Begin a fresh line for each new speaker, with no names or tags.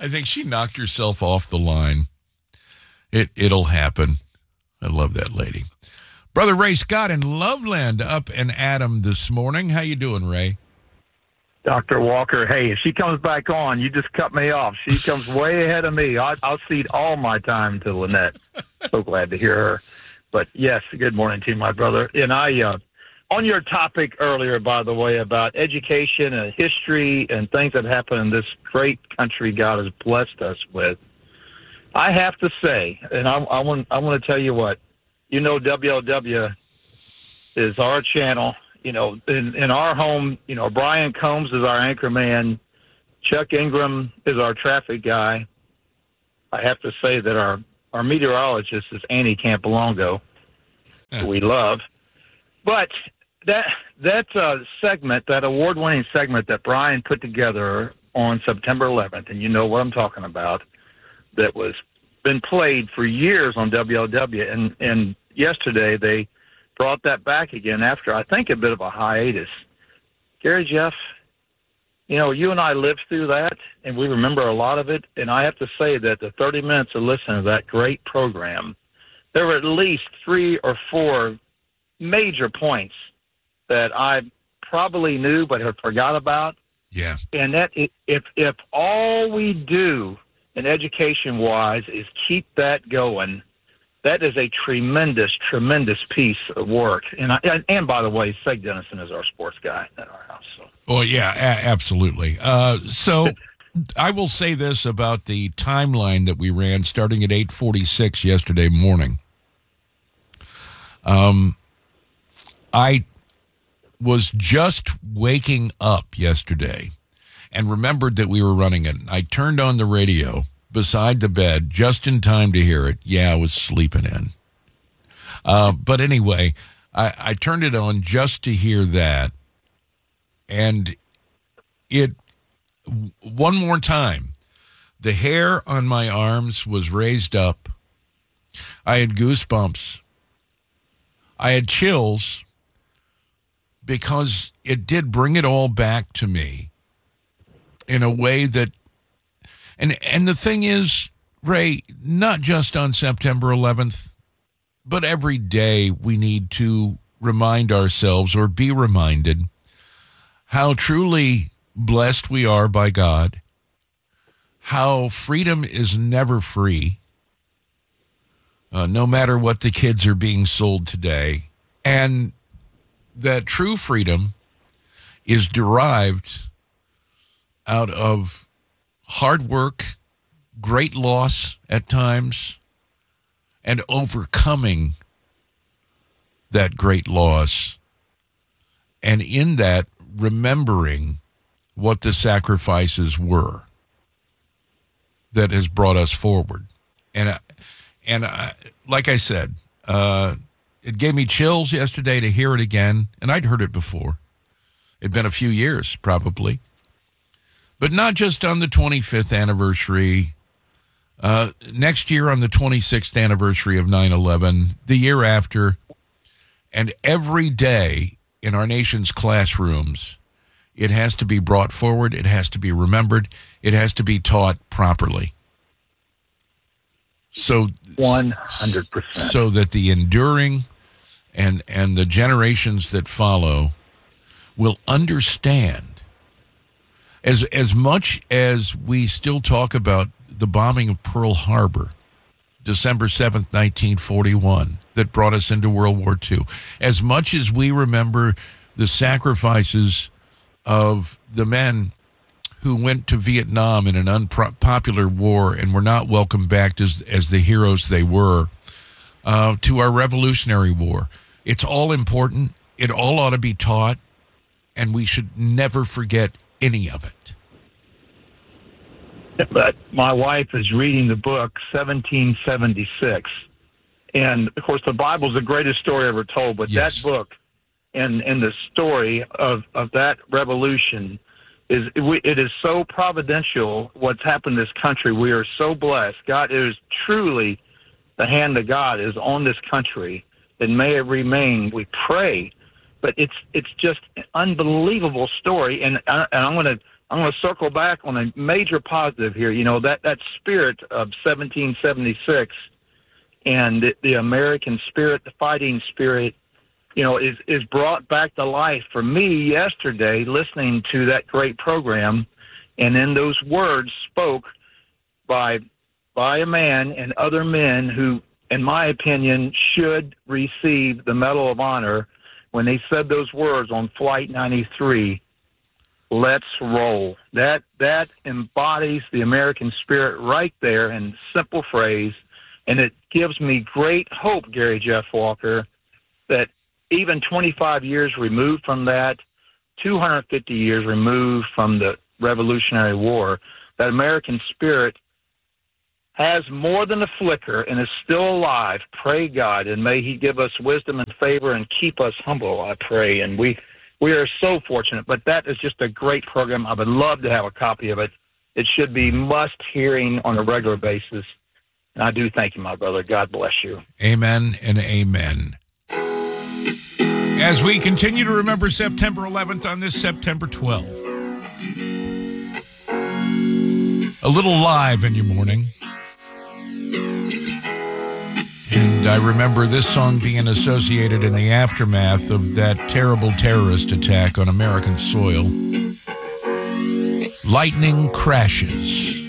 think she knocked herself off the line. It'll happen. I love that lady. Brother Ray Scott in Loveland up and Adam this morning. How you doing, Ray?
Dr. Walker, hey, if she comes back on, you just cut me off. She comes way ahead of me. I'll cede all my time to Lynette. So glad to hear her. But, yes, good morning to you, my brother. And on your topic earlier, by the way, about education and history and things that happen in this great country God has blessed us with, I have to say, and I want to tell you what, WLW is our channel. In our home, Brian Combs is our anchor man. Chuck Ingram is our traffic guy. I have to say that our meteorologist is Annie Campolongo, who we love. But that segment, that award-winning segment that Brian put together on September 11th, and you know what I'm talking about, that was been played for years on WLW, and yesterday they brought that back again after, I think, a bit of a hiatus. Gary Jeff, you and I lived through that, and we remember a lot of it, and I have to say that the 30 minutes of listening to that great program, there were at least 3 or 4 major points that I probably knew but had forgot about.
Yeah.
And that if all we do in education-wise is keep that going, that is a tremendous, tremendous piece of work. And by the way, Seg Dennison is our sports guy at our house. So.
Oh, yeah, absolutely. So I will say this about the timeline that we ran starting at 8:46 yesterday morning. I was just waking up yesterday and remembered that we were running it. I turned on the radio beside the bed just in time to hear it. Yeah, I was sleeping in. But anyway, I turned it on just to hear that. And one more time, the hair on my arms was raised up. I had goosebumps. I had chills because it did bring it all back to me in a way that, and the thing is, Ray, not just on September 11th, but every day we need to remind ourselves or be reminded how truly blessed we are by God, how freedom is never free, no matter what the kids are being sold today, and that true freedom is derived out of hard work, great loss at times, and overcoming that great loss. And in that, remembering what the sacrifices were that has brought us forward. And like I said, it gave me chills yesterday to hear it again, and I'd heard it before. It'd been a few years, probably. But not just on the 25th anniversary, next year on the 26th anniversary of 9/11, the year after, and every day in our nation's classrooms, it has to be brought forward, it has to be remembered, it has to be taught properly. So
100%.
So that the enduring and the generations that follow will understand. As much as we still talk about the bombing of Pearl Harbor, December 7th, 1941, that brought us into World War II, as much as we remember the sacrifices of the men who went to Vietnam in an unpopular war and were not welcomed back as the heroes they were, to our Revolutionary War. It's all important. It all ought to be taught, and we should never forget any of it.
But my wife is reading the book 1776. And, of course, the Bible's the greatest story ever told, but
yes.
That book and the story of that revolution it is so providential what's happened in this country. We are so blessed. God, it is truly the hand of God is on this country, and may it remain. We pray, but it's just an unbelievable story. And I'm going to I'm going to circle back on a major positive here. You know, that spirit of 1776 and the American spirit, the fighting spirit, you know, is brought back to life for me yesterday listening to that great program. And then those words spoke by a man and other men who, in my opinion, should receive the Medal of Honor when they said those words on Flight 93, let's roll. That embodies the American spirit right there in simple phrase, and it gives me great hope, Gary Jeff Walker, that even 25 years removed from that, 250 years removed from the Revolutionary War, that American spirit has more than a flicker and is still alive. Pray God, and may he give us wisdom and favor and keep us humble, I pray. And we are so fortunate, but that is just a great program. I would love to have a copy of it. It should be must hearing on a regular basis. And I do thank you, my brother. God bless you.
Amen and amen. As we continue to remember September 11th on this September 12th, a little live in your morning. And I remember this song being associated in the aftermath of that terrible terrorist attack on American soil. Lightning crashes